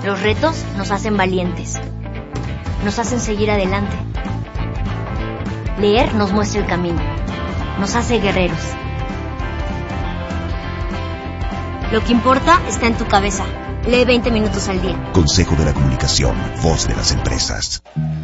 Los retos nos hacen valientes, nos hacen seguir adelante. Leer nos muestra el camino, nos hace guerreros. Lo que importa está en tu cabeza. Lee 20 minutos al día. Consejo de la Comunicación, voz de las empresas.